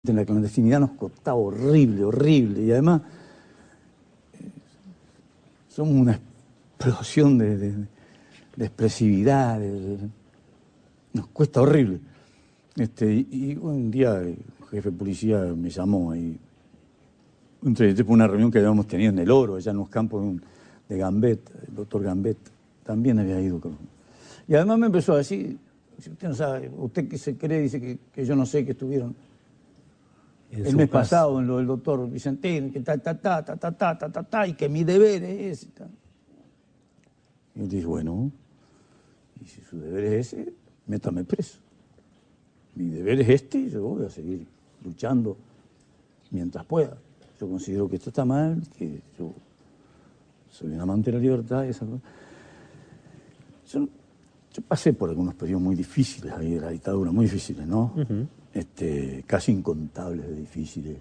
En la clandestinidad nos costaba horrible, horrible, y además somos una explosión de expresividad, nos cuesta horrible. Y un día el jefe de policía me llamó ahí, por una reunión que habíamos tenido en el Oro, allá en los campos de Gambetta, el doctor Gambetta, también había ido con... Y además me empezó a decir, si usted no sabe, usted que se cree, dice que yo no sé que estuvieron el mes pasado en lo del doctor Vicentino, que y que mi deber es ese. Y yo dije, bueno, y si su deber es ese, métame preso. Mi deber es este y yo voy a seguir luchando mientras pueda. Yo considero que esto está mal, que yo soy un amante de la libertad y esa cosa. Yo pasé por algunos periodos muy difíciles ahí de la dictadura, muy difíciles, ¿no? Uh-huh. Casi incontables de difíciles.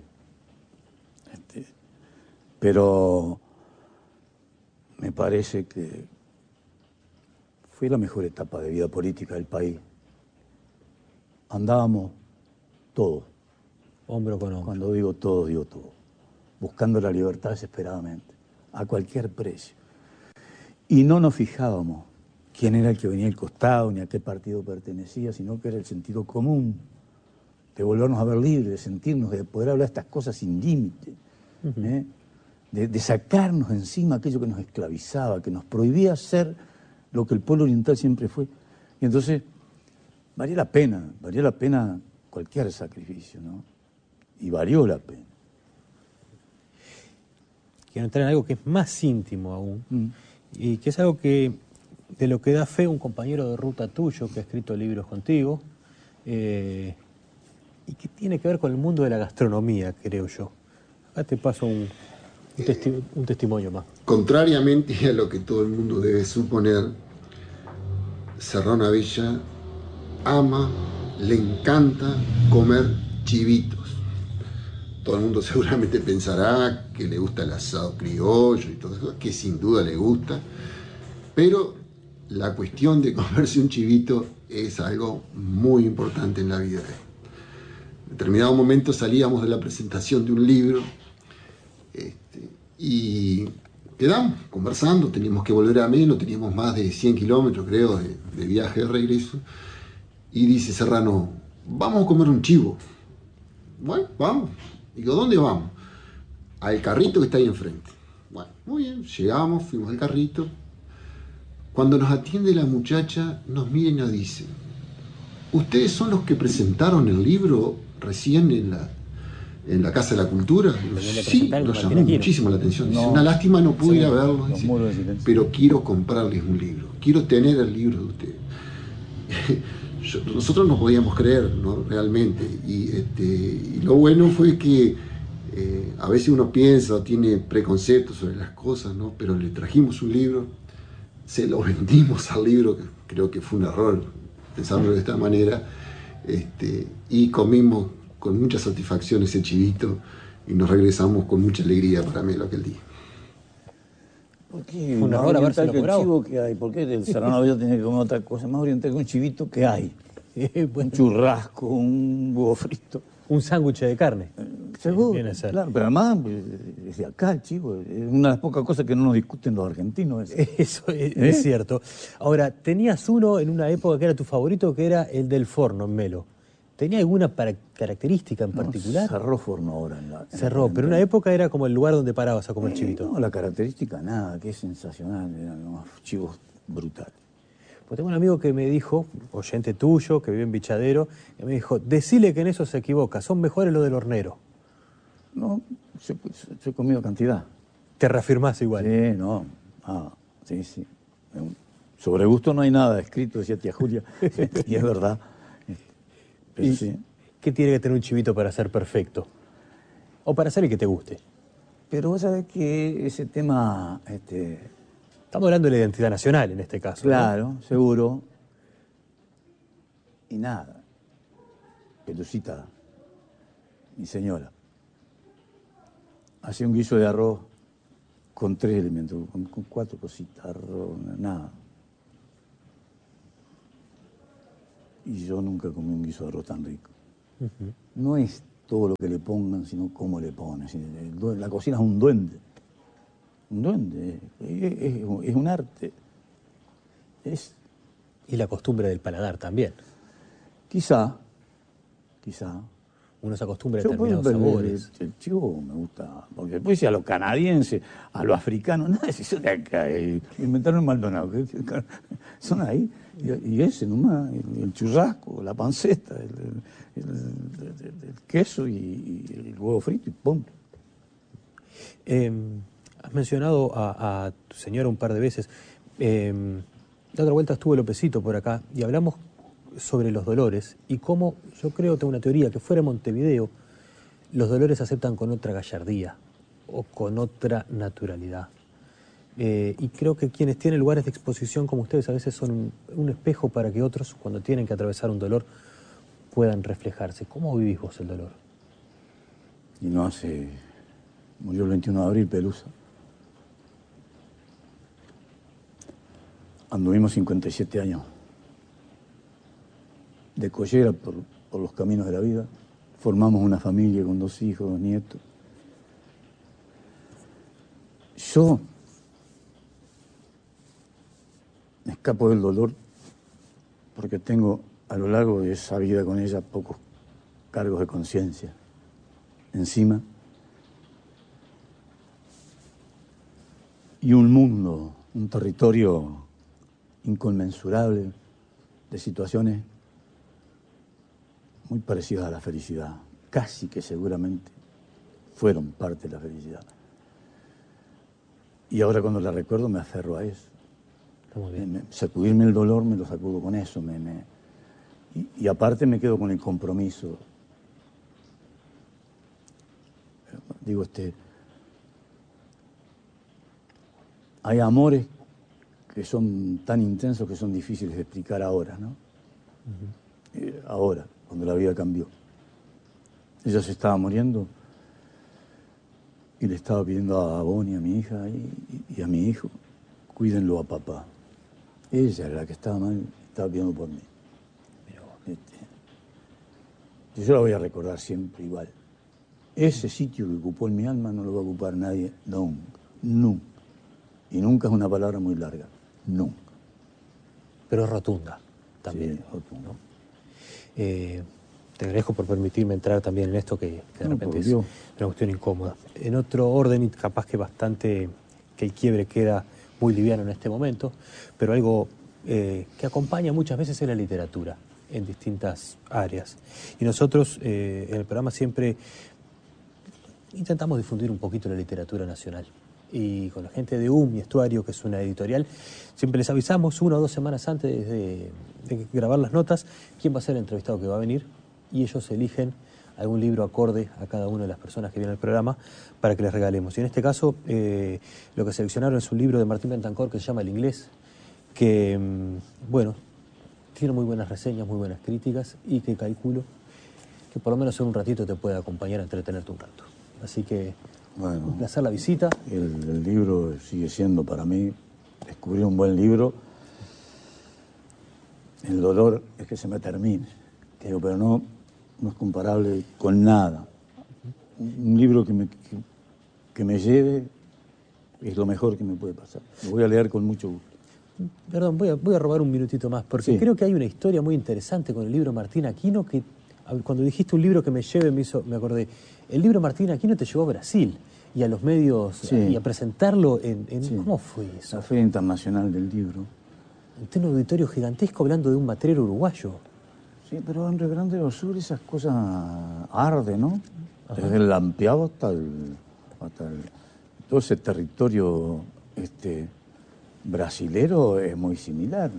Pero me parece que fue la mejor etapa de vida política del país. Andábamos todos. Hombro con hombro. Cuando digo todos, digo todos. Buscando la libertad desesperadamente, a cualquier precio. Y no nos fijábamos quién era el que venía al costado, ni a qué partido pertenecía, sino que era el sentido común, de volvernos a ver libres, de sentirnos, de poder hablar estas cosas sin límite, uh-huh. De sacarnos encima aquello que nos esclavizaba, que nos prohibía ser lo que el pueblo oriental siempre fue. Y entonces valía la pena cualquier sacrificio, ¿no? Y valió la pena. Quiero entrar en algo que es más íntimo aún, y que es algo que de lo que da fe un compañero de ruta tuyo que ha escrito libros contigo, y que tiene que ver con el mundo de la gastronomía, creo yo. Acá te paso un testimonio más. Contrariamente a lo que todo el mundo debe suponer, Serrano Abella ama, le encanta comer chivitos. Todo el mundo seguramente pensará que le gusta el asado criollo y todo eso, que sin duda le gusta, pero la cuestión de comerse un chivito es algo muy importante en la vida de él. En determinado momento salíamos de la presentación de un libro y quedamos conversando, teníamos que volver a Melo, teníamos más de 100 kilómetros creo de viaje de regreso, y dice Serrano, vamos a comer un chivo. Bueno, vamos. Digo, ¿dónde vamos? Al carrito que está ahí enfrente. Bueno, muy bien, llegamos, fuimos al carrito. Cuando nos atiende la muchacha, nos mira y nos dice, ¿ustedes son los que presentaron el libro recién en la Casa de la Cultura? Sí, nos llamó muchísimo la atención. Dice, una lástima no pude ir a verlo, dice, pero quiero comprarles un libro, quiero tener el libro de ustedes. Nosotros no podíamos creer, ¿no? Realmente, y lo bueno fue que a veces uno piensa o tiene preconceptos sobre las cosas, ¿no? Pero le trajimos un libro, se lo vendimos al libro, que creo que fue un error pensarlo de esta manera, y comimos con mucha satisfacción ese chivito y nos regresamos con mucha alegría para Melo aquel día. ¿Por qué un error oriental que el chivo que hay? ¿Por qué el Serrano Abella tiene que comer otra cosa más oriental que un chivito que hay? Un churrasco, un huevo frito. Un sándwich de carne. Seguro, claro, pero además es de acá el chivo. Es una de las pocas cosas que no nos discuten los argentinos. Eso es cierto. Ahora, tenías uno en una época que era tu favorito, que era el del forno en Melo. ¿Tenía alguna característica en particular? Cerró forno ahora. Cerró, pero en una época era como el lugar donde parabas a comer chivito. No, la característica nada, que es sensacional, eran unos chivos brutales. Pues tengo un amigo que me dijo, oyente tuyo, que vive en Bichadero, que me dijo, decile que en eso se equivoca, son mejores los del hornero. No, yo he comido cantidad. ¿Te reafirmás igual? Sí, no, sí. Sobre gusto no hay nada escrito, decía tía Julia, y es verdad. ¿Y sí? ¿Qué tiene que tener un chivito para ser perfecto? O para ser el que te guste. Pero vos sabés que ese tema... Estamos hablando de la identidad nacional en este caso. Claro, ¿no? Seguro. Y nada. Pelucita, mi señora, hacía un guiso de arroz con 3 elementos, con 4 cositas, arroz, nada. Y yo nunca comí un guiso de arroz tan rico. Uh-huh. No es todo lo que le pongan, sino cómo le pones. La cocina es un duende. Un duende. Es un arte. Y la costumbre del paladar también. Quizá. Uno se acostumbra a determinados sabores. El chivo me gusta, porque después a los canadienses, a los africanos, nada, si son de acá, inventaron el Maldonado, son ahí, y ese nomás, el churrasco, la panceta, el queso y el huevo frito y punto. Has mencionado a tu señora un par de veces. La otra vuelta estuvo Lopecito por acá y hablamos sobre los dolores y cómo, yo creo, tengo una teoría, que fuera Montevideo, los dolores se aceptan con otra gallardía o con otra naturalidad. Y creo que quienes tienen lugares de exposición como ustedes a veces son un espejo para que otros, cuando tienen que atravesar un dolor, puedan reflejarse. ¿Cómo vivís vos el dolor? Y no hace... Murió el 21 de abril, Pelusa. Anduvimos 57 años de collera por los caminos de la vida. Formamos una familia con 2 hijos, 2 nietos. Yo me escapo del dolor porque tengo a lo largo de esa vida con ella pocos cargos de conciencia encima y un mundo, un territorio inconmensurable de situaciones muy parecidas a la felicidad, casi que seguramente fueron parte de la felicidad. Y ahora cuando la recuerdo me aferro a eso. Está muy bien. Sacudirme el dolor me lo sacudo con eso. Y aparte me quedo con el compromiso. Digo, hay amores que son tan intensos que son difíciles de explicar ahora, ¿no? Ahora, cuando la vida cambió. Ella se estaba muriendo y le estaba pidiendo a Bonnie, a mi hija y a mi hijo, cuídenlo a papá. Ella era la que estaba mal, estaba pidiendo por mí. Yo la voy a recordar siempre igual. Ese sitio que ocupó en mi alma no lo va a ocupar nadie nunca, nunca. Y nunca es una palabra muy larga, nunca. Pero es rotunda también. Sí, rotunda. ¿No? Te agradezco por permitirme entrar también en esto que de repente es una cuestión incómoda. En otro orden, y capaz que bastante, que el quiebre queda muy liviano en este momento, pero algo que acompaña muchas veces es la literatura en distintas áreas. Y nosotros en el programa siempre intentamos difundir un poquito la literatura nacional. Y con la gente de y Estuario, que es una editorial, siempre les avisamos 1 o 2 semanas antes de grabar las notas quién va a ser el entrevistado que va a venir, y ellos eligen algún libro acorde a cada una de las personas que vienen al programa para que les regalemos. Y en este caso lo que seleccionaron es un libro de Martín Bentancor que se llama El Inglés, que bueno, tiene muy buenas reseñas, muy buenas críticas, y que calculo que por lo menos en un ratito te puede acompañar a entretenerte un rato. Así que bueno, un placer la visita. El libro sigue siendo para mí, descubrir un buen libro. El dolor es que se me termine, pero no es comparable con nada. Un libro que me lleve es lo mejor que me puede pasar. Lo voy a leer con mucho gusto. Perdón, voy a robar un minutito más, porque creo que hay una historia muy interesante con el libro Martín Aquino, que cuando dijiste un libro que me lleve me acordé. El libro Martín Aquino te llevó a Brasil y a los medios y a presentarlo en ¿cómo fue eso? La Feria Internacional del Libro. Ante un auditorio gigantesco hablando de un matrero uruguayo. Sí, pero en Río Grande do Sur esas cosas arden, ¿no? Ajá. Desde el Lampiavo hasta todo ese territorio brasilero es muy similar.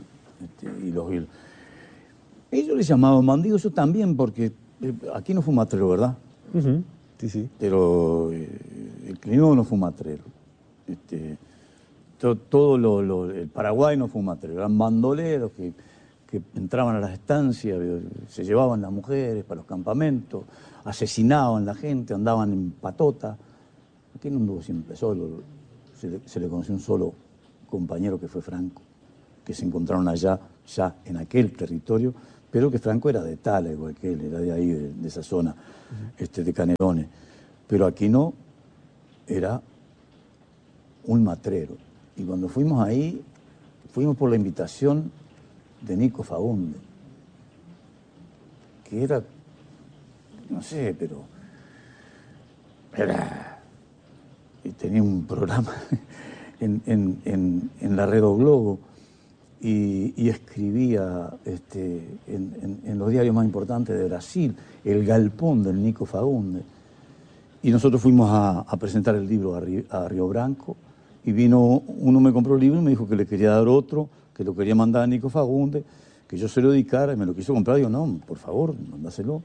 Ellos les llamaban bandidos, yo también, porque aquí no fue matrero, ¿verdad? Uh-huh. Sí, sí. Pero el criminal no fue matrero. El Paraguay no fue matrero, eran bandoleros que entraban a las estancias, se llevaban las mujeres para los campamentos, asesinaban a la gente, andaban en patota. Aquí no anduvo siempre solo, se le conoció un solo compañero que fue Franco, que se encontraron allá, ya en aquel territorio, pero que Franco era de Tala, igual que él, era de ahí, de esa zona, de Canelones. Pero Aquino era un matrero. Y cuando fuimos ahí, fuimos por la invitación de Nico Fagundes, que era, no sé, pero era, y tenía un programa en la Red O Globo y escribía en los diarios más importantes de Brasil, El Galpón del Nico Fagundes. Y nosotros fuimos a presentar el libro a Río Branco, y vino, uno me compró el libro y me dijo que le quería dar otro, que lo quería mandar a Nico Fagundes, que yo se lo dedicara, y me lo quiso comprar. Digo, no, por favor, mandáselo.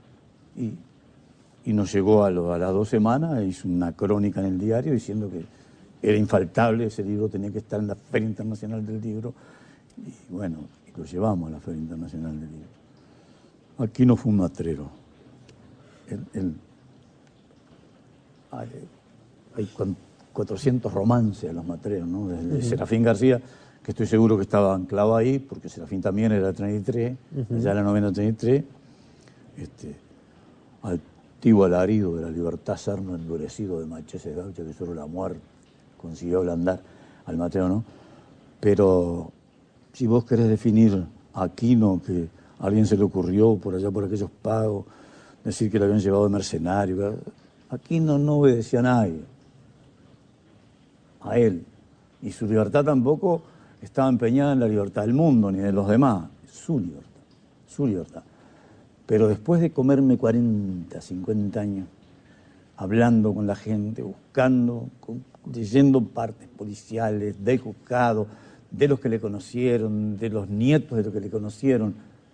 Y nos llegó a las 2 semanas, hizo una crónica en el diario diciendo que era infaltable, ese libro tenía que estar en la Feria Internacional del Libro. Y bueno, lo llevamos a la Feria Internacional del Libro. Aquino fue un matrero. Hay 400 romances a los matreros, ¿no? Desde Serafín García, que estoy seguro que estaba anclado ahí, porque Serafín también era 33, allá en la novena 33, altivo alarido de la libertad, serno endurecido de macheses gauchos, que solo la muerte consiguió ablandar al matrero, ¿no? Pero si vos querés definir a Aquino, que a alguien se le ocurrió por allá por aquellos pagos, decir que lo habían llevado de mercenario, Aquino no obedecía a nadie, a él. Y su libertad tampoco estaba empeñada en la libertad del mundo, ni de los demás. Su libertad. Pero después de comerme 40, 50 años, hablando con la gente, buscando, leyendo partes policiales, del juzgado, de los que le conocieron, de los nietos de los que le conocieron,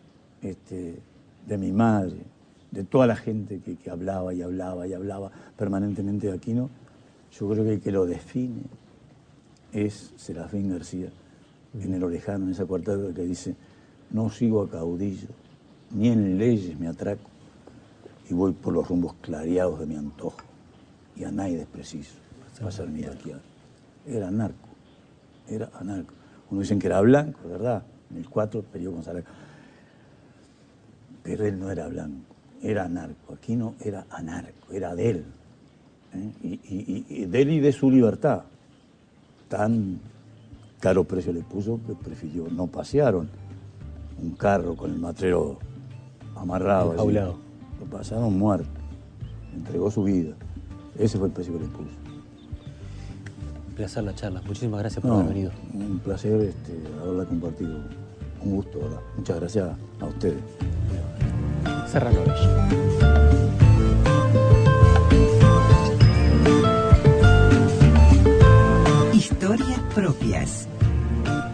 de mi madre, de toda la gente que hablaba y hablaba y hablaba permanentemente de Aquino, yo creo que el que lo define es Serafín García, en El Orejano, en esa cuarteta que dice: no sigo a caudillo, ni en leyes me atraco, y voy por los rumbos clareados de mi antojo, y a nadie es preciso pasar mi vaquear. Era anarco. Uno dicen que era blanco, ¿verdad? En el 4 peleó con González. Pero él no era blanco, era anarco. Aquino era anarco, era de él. Y de él y de su libertad. Tan caro precio le puso que prefirió. No pasearon un carro con el matrero amarrado. Enjaulado. Lo pasaron muerto. Entregó su vida. Ese fue el precio que le puso. Un placer la charla. Muchísimas gracias por haber venido. Un placer haberla compartido. Un gusto, ¿verdad? Muchas gracias a ustedes. Serrano Bella. Historias propias.